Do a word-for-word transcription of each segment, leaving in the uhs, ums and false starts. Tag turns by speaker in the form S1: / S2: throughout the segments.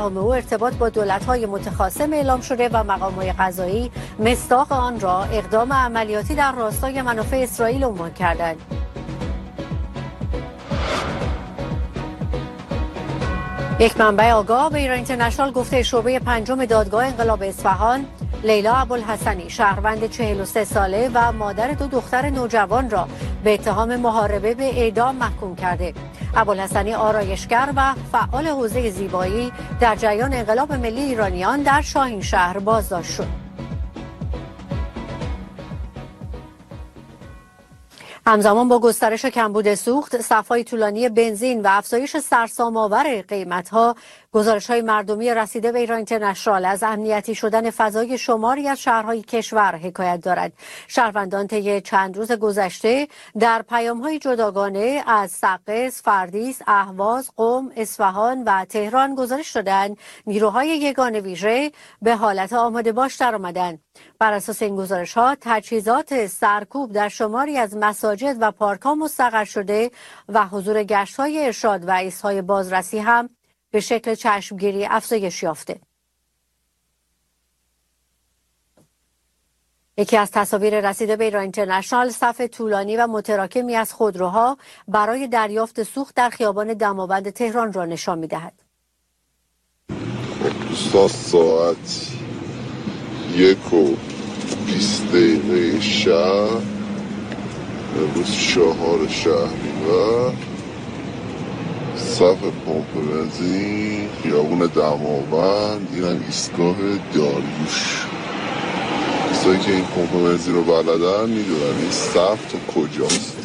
S1: پیام او ارتباط با دولت‌های متخاصم اعلام شده و مقام‌های قضایی مصداق آن را اقدام عملیاتی در راستای منافع اسرائیل عنوان کردند. یک منبع آگاه به ایران اینترنشنال گفته شعبه پنجم دادگاه انقلاب اصفهان لیلا ابوالحسنی شهروند چهل و سه ساله و مادر دو دختر نوجوان را به اتهام محاربه به اعدام محکوم کرده. ابوالحسنی آرایشگر و فعال حوزه زیبایی در جریان انقلاب ملی ایرانیان در شاهینشهر بازداشت شد. همزمان با گسترش کمبود سوخت، صف‌های طولانی بنزین و افزایش سرسام‌آور قیمت‌ها، گزارش‌های مردمی رسیده به ایران اینترنشنال از امنیتی شدن فضای شماری از شهرهای کشور حکایت دارد. شهروندان طی چند روز گذشته در پیام‌های جداگانه از سقز، فردیس، اهواز، قم، اصفهان و تهران گزارش دادند نیروهای یگان ویژه به حالت آماده باش درآمدند. بر اساس این گزارش‌ها، تجهیزات سرکوب در شماری از مساجد و پارک‌ها مستقر شده و حضور گشت‌های ارشاد و ایست‌های بازرسی هم به شکل چشمگیری افزایش یافته. یکی از تصاویر رسیده به ایران اینترنشنال صف طولانی و متراکمی از خودروها برای دریافت سوخت در خیابان دماوند تهران را نشان می‌دهد.
S2: دوستان ساعت یک و بیست دقیقه شب امروز چهار شهریور صف پمپ بنزین خیابون دماوند، اینم ایستگاه داریوش. کسایی که این پمپ بنزین رو بلدن میدونن این صف تا کجاست.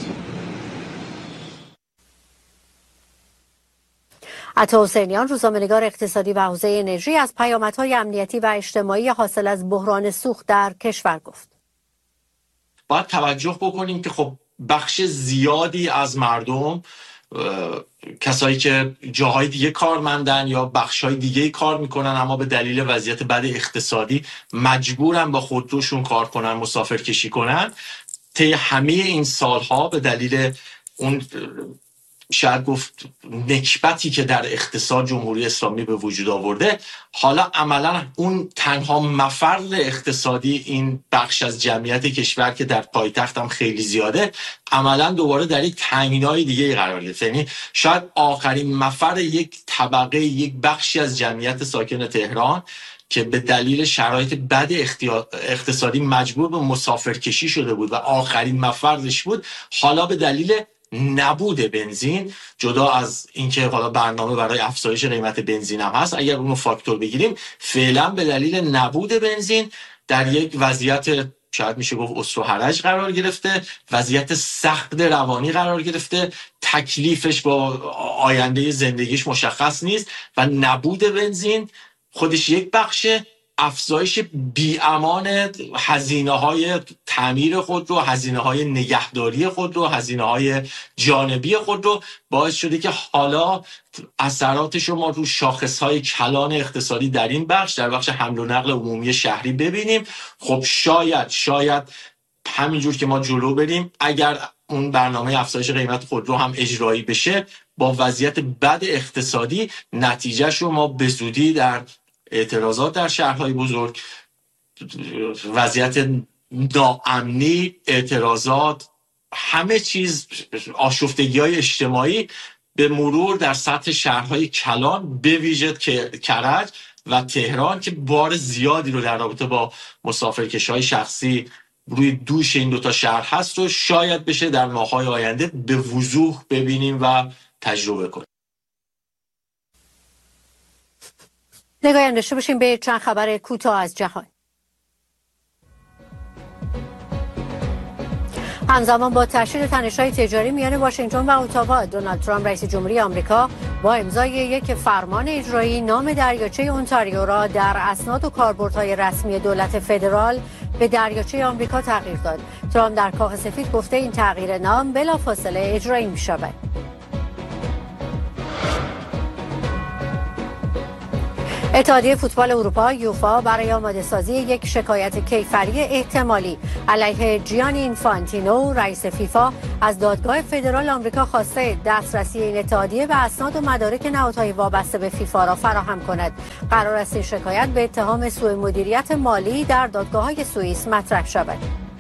S1: عطا حسینیان، روزنامه‌نگار اقتصادی و حوزه انرژی، از پیامدهای امنیتی و اجتماعی حاصل از بحران سوخت در کشور گفت.
S3: باید توجه بکنیم که خب بخش زیادی از مردم، کسایی که جاهای دیگه کارمندن یا بخشای دیگه کار میکنن اما به دلیل وضعیت بد اقتصادی مجبورن با خودروشون کار کنن، مسافر کشی کنن. طی همه این سالها به دلیل اون شاید گفت نکبتی که در اقتصاد جمهوری اسلامی به وجود آورده، حالا عملا اون تنها مفر اقتصادی این بخش از جمعیت کشور که در پایتخت هم خیلی زیاده، عملا دوباره در یک تامینای دیگه قرار گرفت. یعنی شاید آخرین مفر یک طبقه، یک بخشی از جمعیت ساکن تهران که به دلیل شرایط بد اقتصادی مجبور به مسافر کشی شده بود و آخرین مفرش بود، حالا به دلیل نبود بنزین، جدا از اینکه حالا برنامه برای افزایش قیمت بنزین هم هست، اگر اونو فاکتور بگیریم، فعلا به دلیل نبود بنزین در یک وضعیت شاید میشه گفت اسر و حرج قرار گرفته، وضعیت سخت روانی قرار گرفته، تکلیفش با آینده زندگیش مشخص نیست و نبود بنزین خودش یک بخشه. افزایش بی‌امان هزینه‌های تعمیر خودرو، هزینه‌های نگهداری خودرو، هزینه‌های جانبی خودرو باعث شده که حالا اثراتش رو ما رو شاخص‌های کلان اقتصادی در این بخش، در بخش حمل و نقل عمومی شهری ببینیم. خب شاید شاید همینجور که ما جلو بریم، اگر اون برنامه افزایش قیمت خودرو هم اجرایی بشه، با وضعیت بد اقتصادی نتیجهش رو ما به زودی در اعتراضات در شهرهای بزرگ، وضعیت ناامنی، اعتراضات، همه چیز، آشفتگی‌های اجتماعی به مرور در سطح شهرهای کلان، به ویژه کرج و تهران که بار زیادی رو در رابطه با مسافرکشی‌های شخصی روی دوش این دوتا شهر هست رو شاید بشه در ماه‌های آینده به وضوح ببینیم و تجربه کنیم.
S1: نگاهی انداشته باشیم به چند خبر کوتاه از جهان. همزمان با تشدید تنش‌های تجاری میان واشنگتن و اتاوا، دونالد ترامپ رئیس جمهوری آمریکا با امضای یک فرمان اجرایی نام دریاچه اونتاریو را در اسناد و کاربردهای رسمی دولت فدرال به دریاچه آمریکا تغییر داد. ترامپ در کاخ سفید گفته این تغییر نام بلافاصله اجرایی می‌شود. اتحادیه فوتبال اروپا یوفا برای آماده سازی یک شکایت کیفری احتمالی علیه جیانی اینفانتینو رئیس فیفا از دادگاه فدرال آمریکا خواسته دسترسی این اتحادیه به اسناد و مدارک نهادهای وابسته به فیفا را فراهم کند. قرار است این شکایت به اتهام سوء مدیریت مالی در دادگاه‌های سوئیس مطرح شود.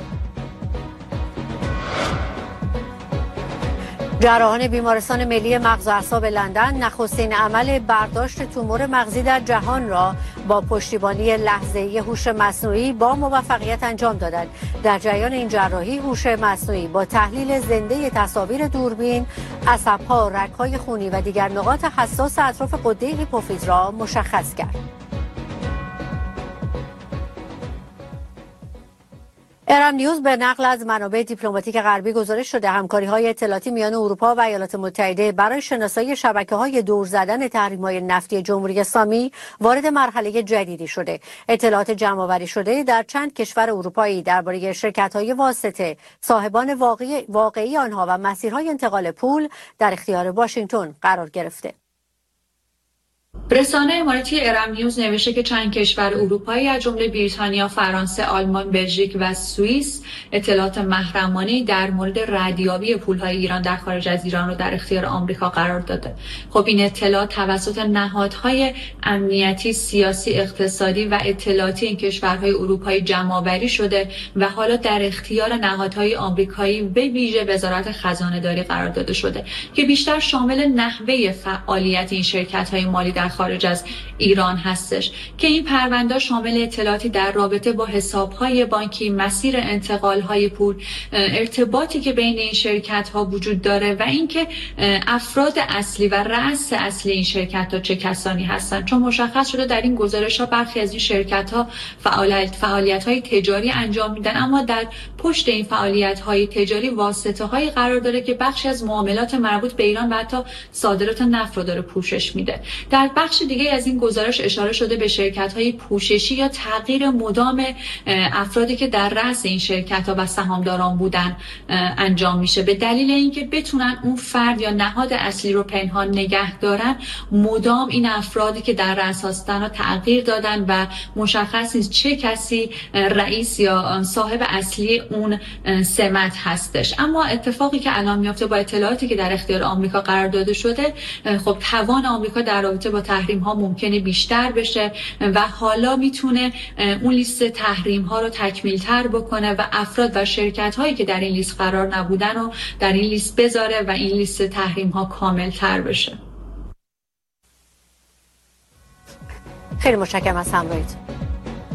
S1: جراحان بیمارستان ملی مغز و اعصاب لندن نخستین عمل برداشت تومور مغزی در جهان را با پشتیبانی لحظه‌ای هوش مصنوعی با موفقیت انجام دادند. در جریان این جراحی هوش مصنوعی با تحلیل زنده تصاویر دوربین، عصب‌ها، رگ‌های خونی و دیگر نقاط حساس اطراف غده هیپوفیز را مشخص کرد. ارم نیوز به نقل از منابع دیپلماتیک غربی گزارش شده همکاری‌های اطلاعاتی میان اروپا و ایالات متحده برای شناسایی شبکه‌های دور زدن تحریم‌های نفتی جمهوری اسلامی وارد مرحله جدیدی شده. اطلاعات جمع‌آوری شده در چند کشور اروپایی درباره شرکت‌های واسطه، صاحبان واقعی, واقعی آنها و مسیرهای انتقال پول در اختیار واشنگتن قرار گرفته.
S4: رسانه اماراتی ارم نیوز نوشته که چند کشور اروپایی از جمله بریتانیا، فرانسه، آلمان، بلژیک و سوئیس اطلاعات محرمانه‌ای در مورد ردیابی پول‌های ایران در خارج از ایران رو در اختیار آمریکا قرار داده. خب این اطلاعات توسط نهادهای امنیتی، سیاسی، اقتصادی و اطلاعاتی این کشورهای اروپایی جمع‌آوری شده و حالا در اختیار نهادهای آمریکایی به ویژه وزارت خزانه‌داری قرار داده شده که بیشتر شامل نحوه فعالیت این شرکت‌های مالی در خارج از ایران هستش که این پرونده شامل اطلاعاتی در رابطه با حساب‌های بانکی، مسیر انتقال‌های پول، ارتباطی که بین این شرکت‌ها وجود داره و اینکه افراد اصلی و رأس اصلی این شرکت‌ها چه کسانی هستند، چون مشخص شده در این گزارش‌ها برخی از این شرکت‌ها فعالیت فعالیت‌های تجاری انجام میدن، اما در پشت این فعالیت‌های تجاری واسطه‌هایی قرار داره که بخشی از معاملات مربوط به ایران و حتی صادرات نفت رو داره پوشش میده. در بخش دیگه از این گزارش اشاره شده به شرکت‌های پوششی یا تغییر مدام افرادی که در رأس این شرکت‌ها و سهامداران بودن انجام میشه به دلیل اینکه بتونن اون فرد یا نهاد اصلی رو پنهان نگه دارن. مدام این افرادی که در رأس هستن رو تغییر دادن و مشخص نیست چه کسی رئیس یا صاحب اصلی اون سمت هستش. اما اتفاقی که الان میفته با اطلاعاتی که در اختیار آمریکا قرار داده شده، خب توان آمریکا در رابطه با تحریم ها ممکنه بیشتر بشه و حالا میتونه اون لیست تحریم ها رو تکمیل تر بکنه و افراد و شرکت هایی که در این لیست قرار نبودن رو در این لیست بذاره و این لیست تحریم ها کامل تر بشه.
S1: خیلی متشکرم از همراهیتون.